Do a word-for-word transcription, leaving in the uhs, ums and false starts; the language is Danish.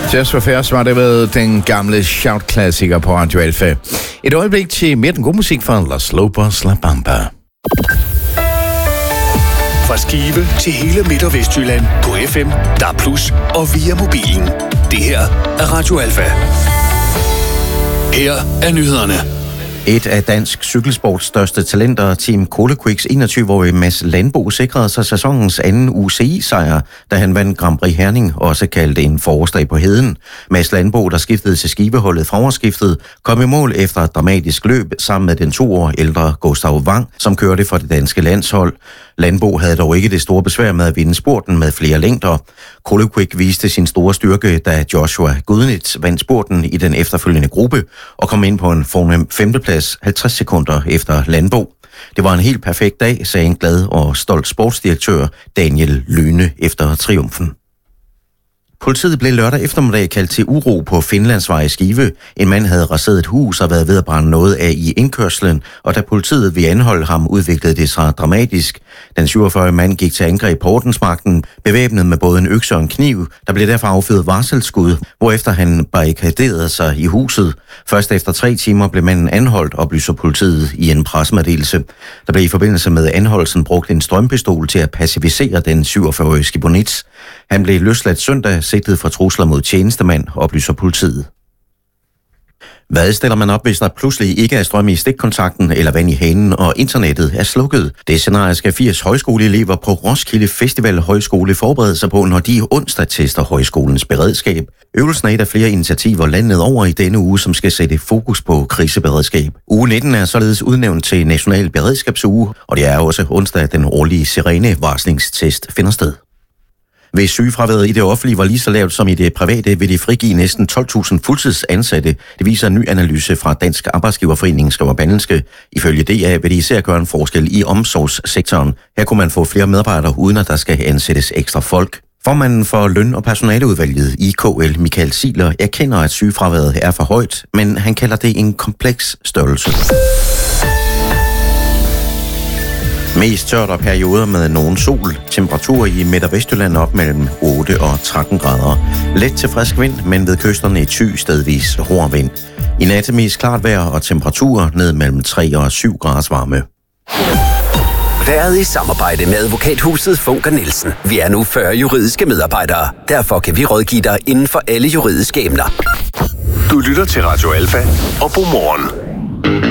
Just for Fairs var det ved den gamle shout-klassiker på Radio Alfa. Et øjeblik til mere den gode musik fra Los Lobos La Bamba. Fra Skive til hele Midt- og Vestjylland på F M, D A B plus, og via mobilen. Det her er Radio Alfa. Her er nyhederne. Et af dansk cykelsports største talenter, Team Kolequiks enogtyve-årige Mads Landbo, sikrede sig sæsonens anden U C I-sejr, da han vandt Grand Prix Herning, også kaldt en forårsdag på heden. Mads Landbo, der skiftede til Skiveholdet fra årsskiftet, kom i mål efter et dramatisk løb sammen med den to år ældre Gustav Wang, som kørte for det danske landshold. Landbo havde dog ikke det store besvær med at vinde spurten med flere længder. Kolequik viste sin store styrke, da Joshua Gudnitz vandt spurten i den efterfølgende gruppe og kom ind på en fornem femteplads halvtreds sekunder efter Landbo. Det var en helt perfekt dag, sagde en glad og stolt sportsdirektør Daniel Lyne efter triumfen. Politiet blev lørdag eftermiddag kaldt til uro på Finlandsvej i Skive. En mand havde raseret et hus og været ved at brænde noget af i indkørslen, og da politiet ville anholde ham, udviklede det sig dramatisk. Den syvogfyrre-årige mand gik til angreb på ordensmagten, bevæbnet med både en økse og en kniv. Der blev derfor affyret varselsskud, hvorefter han barrikaderede sig i huset. Først efter tre timer blev manden anholdt, oplyser politiet i en pressemeddelelse. Der blev i forbindelse med anholdelsen brugt en strømpistol til at pacificere den syvogfyrre-årige Skibonitz. Han blev løsladt søndag, sigtet for trusler mod tjenestemand, oplyser politiet. Hvad stiller man op, hvis der pludselig ikke er strøm i stikkontakten eller vand i hanen, og internettet er slukket? Det scenarie skal firs højskoleelever på Roskilde Festival Højskole forberede sig på, når de onsdag tester højskolens beredskab. Øvelsen er et af flere initiativer landet over i denne uge, som skal sætte fokus på kriseberedskab. Uge nitten er således udnævnt til National Beredskabsuge, og det er også onsdag, den årlige sirenevarslingstest finder sted. Hvis sygefraværet i det offentlige var lige så lavt som i det private, vil de frigive næsten tolv tusind fuldtidsansatte. Det viser en ny analyse fra Dansk Arbejdsgiverforening, skriver Berlingske. Ifølge D A vil de især gøre en forskel i omsorgssektoren. Her kunne man få flere medarbejdere, uden at der skal ansættes ekstra folk. Formanden for løn- og personaleudvalget i K L, Michael Siler, erkender, at sygefraværet er for højt, men han kalder det en kompleks størrelse. Mest tørt og perioder med nogen sol. Temperatur i Midt- og Vestjylland op mellem otte og tretten grader. Let til frisk vind, men ved kysterne et ty stedvis hård vind. I nat mest klart vejr og temperaturer ned mellem tre og syv graders varme. Været i samarbejde med advokathuset Funker Nielsen. Vi er nu fyrre juridiske medarbejdere. Derfor kan vi rådgive dig inden for alle juridiske emner. Du lytter til Radio Alfa og Godmorgen.